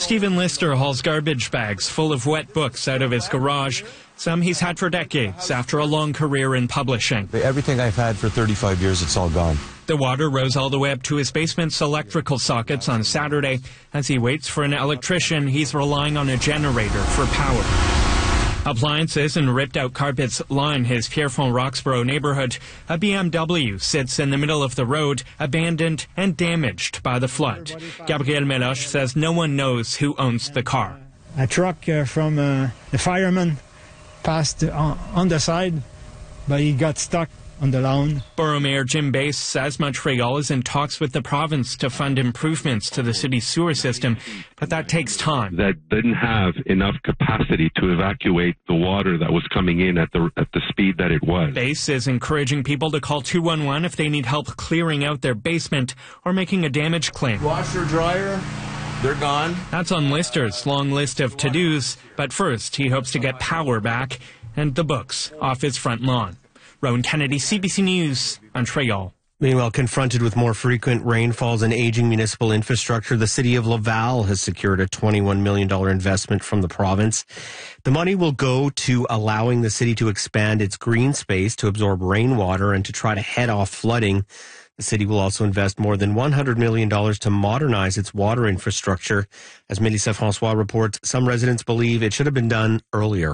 Stephen Lister hauls garbage bags full of wet books out of his garage. Some he's had for decades after a long career in publishing. Everything I've had for 35 years, it's all gone. The water rose all the way up to his basement's electrical sockets on Saturday. As he waits for an electrician, he's relying on a generator for power. Appliances and ripped-out carpets line his Pierrefonds-Roxborough neighborhood. A BMW sits in the middle of the road, abandoned and damaged by the flood. Gabriel Meloche says no one knows who owns the car. A truck from the fireman passed on the side, but he got stuck on the lawn. Borough Mayor Jim Bass says Montreal is in talks with the province to fund improvements to the city's sewer system, but that takes time. That didn't have enough capacity to evacuate the water that was coming in at the speed that it was. Bass is encouraging people to call 211 if they need help clearing out their basement or making a damage claim. Washer, dryer, they're gone. That's on Lister's long list of to-dos, but first he hopes to get power back and the books off his front lawn. Rowan Kennedy, CBC News, Montreal. Meanwhile, confronted with more frequent rainfalls and aging municipal infrastructure, the city of Laval has secured a $21 million investment from the province. The money will go to allowing the city to expand its green space to absorb rainwater and to try to head off flooding. The city will also invest more than $100 million to modernize its water infrastructure. As Mélissa François reports, some residents believe it should have been done earlier.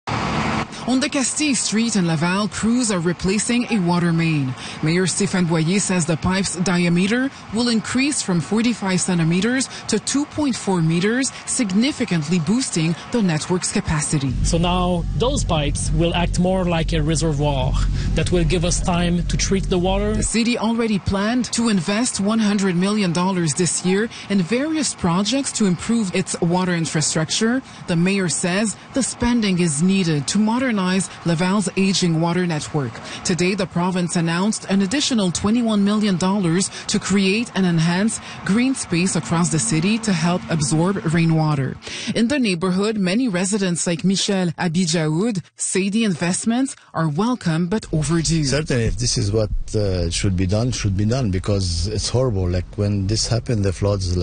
On the Castille Street in Laval, crews are replacing a water main. Mayor Stéphane Boyer says the pipe's diameter will increase from 45 centimeters to 2.4 meters, significantly boosting the network's capacity. So now those pipes will act more like a reservoir that will give us time to treat the water. The city already planned to invest $100 million this year in various projects to improve its water infrastructure. The mayor says the spending is needed to modernize Laval's aging water network. Today, the province announced an additional $21 million to create and enhance green space across the city to help absorb rainwater. In the neighborhood, many residents like Michel Abidjaoud say the investments are welcome but overdue. Certainly, if this is what should be done because it's horrible. Like when this happened, the floods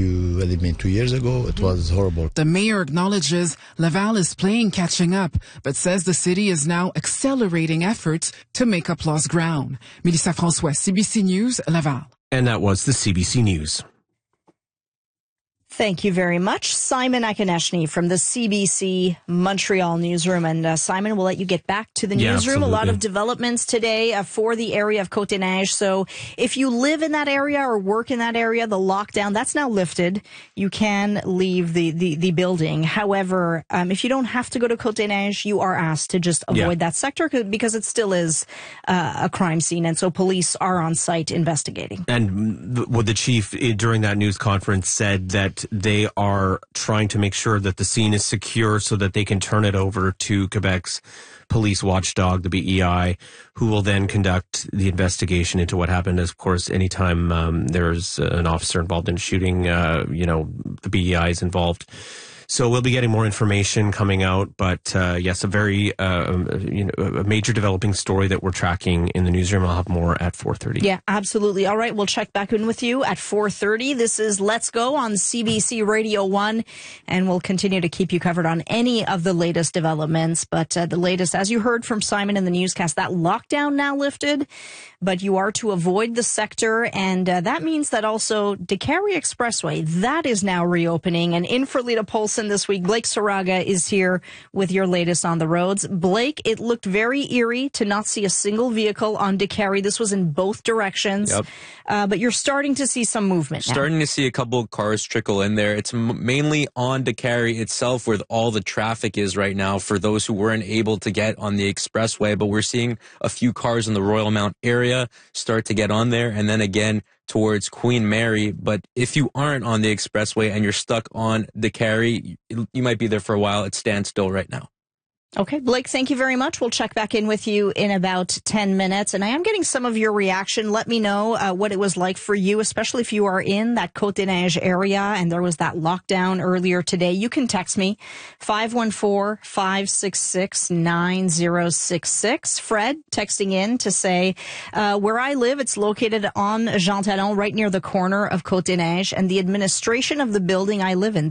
2 years ago, it was horrible. The mayor acknowledges Laval is playing catching up, but says the city is now accelerating efforts to make up lost ground. Mélissa François, CBC News, Laval. And that was the CBC News. Thank you very much, Simon Akineshny from the CBC Montreal newsroom. And Simon, we'll let you get back to the newsroom. Absolutely. A lot of developments today for the area of Côte-des-Neiges. So if you live in that area or work in that area, the lockdown, that's now lifted. You can leave the building. However, if you don't have to go to Côte-des-Neiges, you are asked to just avoid that sector because it still is a crime scene. And so police are on site investigating. And what the chief during that news conference said that they are trying to make sure that the scene is secure so that they can turn it over to Quebec's police watchdog, the BEI, who will then conduct the investigation into what happened. As, of course, anytime there's an officer involved in shooting, the BEI is involved. So we'll be getting more information coming out, but yes, a very a major developing story that we're tracking in the newsroom. I'll have more at 4:30. Yeah, absolutely. All right, we'll check back in with you at 4:30. This is Let's Go on CBC Radio 1, and we'll continue to keep you covered on any of the latest developments. But the latest, as you heard from Simon in the newscast, that lockdown now lifted, but you are to avoid the sector, and that means that also Décarie Expressway, that is now reopening. And in for Lita Polson this week, Blake Saraga is here with your latest on the roads. Blake, it looked very eerie to not see a single vehicle on Décarie. This was in both directions. Yep. But you're starting to see some movement now. Starting to see a couple of cars trickle in there. It's mainly on Décarie itself where all the traffic is right now for those who weren't able to get on the expressway. But we're seeing a few cars in the Royal Mount area start to get on there, and then again towards Queen Mary. But if you aren't on the expressway and you're stuck on Décarie, you might be there for a while. It stands still right now. Okay, Blake, thank you very much. We'll check back in with you in about 10 minutes. And I am getting some of your reaction. Let me know what it was like for you, especially if you are in that Côte-des-Neiges area and there was that lockdown earlier today. You can text me, 514-566-9066. Fred texting in to say, where I live, it's located on Jean Talon, right near the corner of Côte-des-Neiges, and the administration of the building I live in,